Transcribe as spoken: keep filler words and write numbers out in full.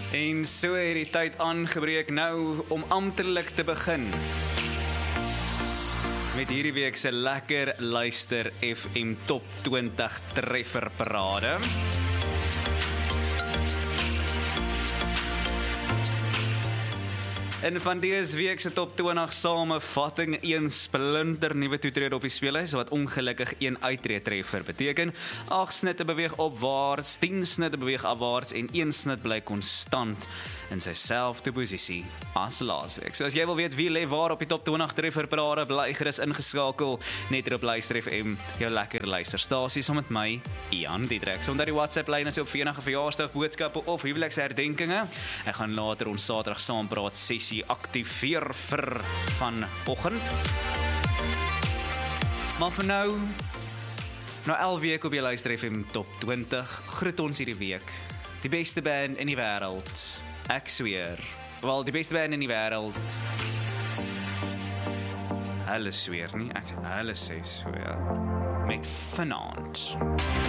En so het die tyd aangebreek nou om amptelik te begin met hierdie week se lekker luister F M Top twintig treffer parade. En van dese week se top twintig samevatting, een splinter nuwe toetrede op die speelhuis, wat ongelukkig een uittreetreffer beteken. agt snitte beweeg opwaarts, tien snitte beweeg afwaarts en een snit bly konstant in sy selfde posisie as laasweek. So as jy wil weet wie lê waar op die top twintig treffer parade, bly gerus ingeskakel net hier op Luister F M, jou lekker luisterstasie saam met my, Ian Diedrich. So onder die WhatsApp lyn is op vir enige verjaarsdag boodskappe of huweliksherdenkinge. Ek gaan later ons Saterdag saampraat sessie aktiveer vir vanoggend. Maar vir nou, nou elf week op jy Luister F M Top twintig, groet ons hierdie week die beste band in die wêreld. Ek sweer, wel die beste band in die wêreld. Hulle sweer nie, ek hulle sê sweer met vanaand.